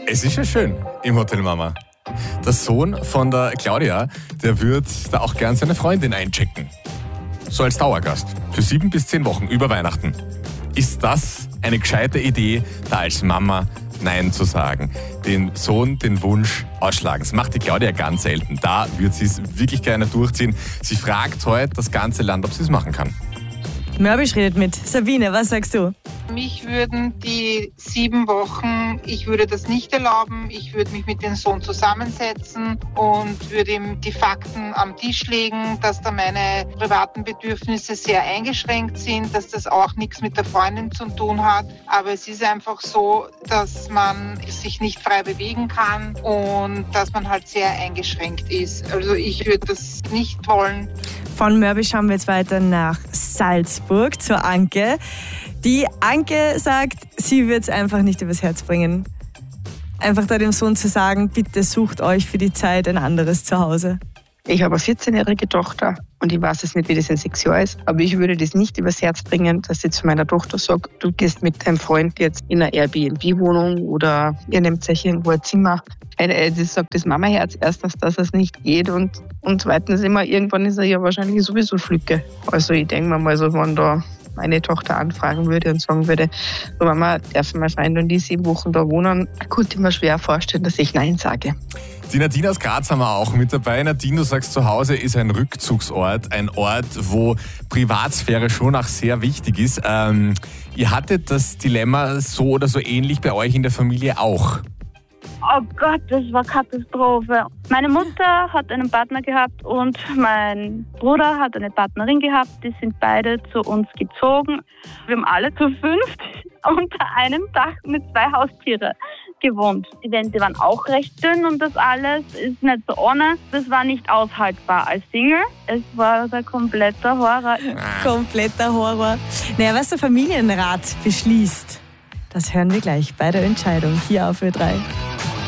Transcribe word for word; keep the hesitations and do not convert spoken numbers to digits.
Es ist ja schön im Hotel Mama. Der Sohn von der Claudia, der wird da auch gern seine Freundin einchecken. So als Dauergast. Für sieben bis zehn Wochen über Weihnachten. Ist das eine gescheite Idee, da als Mama Nein zu sagen? Den Sohn den Wunsch ausschlagen. Das macht die Claudia ganz selten. Da wird sie es wirklich gerne durchziehen. Sie fragt heute das ganze Land, ob sie es machen kann. Mörbisch redet mit. Sabine, was sagst du? Mich würden die sieben Wochen, ich würde das nicht erlauben. Ich würde mich mit dem Sohn zusammensetzen und würde ihm die Fakten am Tisch legen, dass da meine privaten Bedürfnisse sehr eingeschränkt sind, dass das auch nichts mit der Freundin zu tun hat. Aber es ist einfach so, dass man sich nicht frei bewegen kann und dass man halt sehr eingeschränkt ist. Also ich würde das nicht wollen. Von Mörbisch schauen wir jetzt weiter nach Salzburg zur Anke. Die Anke sagt, sie wird es einfach nicht übers Herz bringen. Einfach da dem Sohn zu sagen, bitte sucht euch für die Zeit ein anderes Zuhause. Ich habe eine vierzehnjährige Tochter und ich weiß jetzt nicht, wie das in sechs Jahren ist, aber ich würde das nicht übers Herz bringen, dass ich zu meiner Tochter sage, du gehst mit deinem Freund jetzt in eine Airbnb-Wohnung oder ihr nehmt euch irgendwo ein Zimmer. Das sagt das Mama-Herz erstens, dass es nicht geht und, und zweitens immer, irgendwann ist er ja wahrscheinlich sowieso Flücke. Also ich denke mir mal so, wenn da meine Tochter anfragen würde und sagen würde, so Mama, dürfen mein Freund und die sieben Wochen da wohnen, konnte ich mir schwer vorstellen, dass ich Nein sage. Die Nadine aus Graz haben wir auch mit dabei. Nadine, du sagst, zu Hause ist ein Rückzugsort, ein Ort, wo Privatsphäre schon auch sehr wichtig ist. Ähm, ihr hattet das Dilemma so oder so ähnlich bei euch in der Familie auch. Oh Gott, das war Katastrophe. Meine Mutter hat einen Partner gehabt und mein Bruder hat eine Partnerin gehabt. Die sind beide zu uns gezogen. Wir haben alle zu fünft unter einem Dach mit zwei Haustieren gewohnt. Die Wände waren auch recht dünn und das alles ist nicht so ohne. Das war nicht aushaltbar als Single. Es war der komplette Horror. Kompletter Horror. Naja, was der Familienrat beschließt, das hören wir gleich bei der Entscheidung hier auf Ö drei.